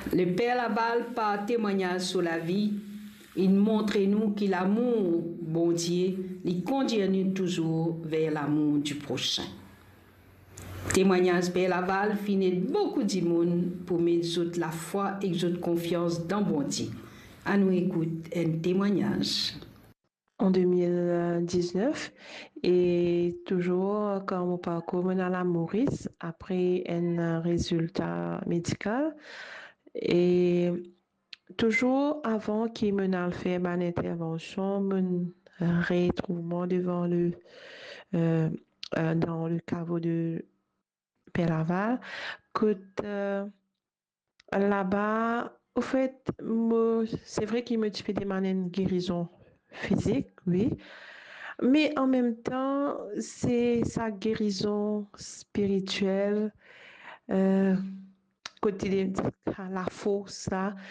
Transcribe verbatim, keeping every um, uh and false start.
Le Père Laval, par témoignage sur la vie, il montre nous que l'amour, bon Dieu, il conduit nous toujours vers l'amour du prochain. Témoignage Père Laval finit beaucoup de monde pour mettre la foi et la confiance dans bon Dieu. À nous écoute un témoignage. En deux mille dix-neuf, et toujours quand mon parcours mène à la Maurice après un résultat médical, et toujours avant qu'il me n'ait fait une intervention, mon retrouvement devant le euh, euh, dans le caveau de Père Laval, que euh, là-bas, au fait, moi, c'est vrai qu'il me fait demander une guérison physique, oui, mais en même temps, c'est sa guérison spirituelle, euh, côté de la force, là,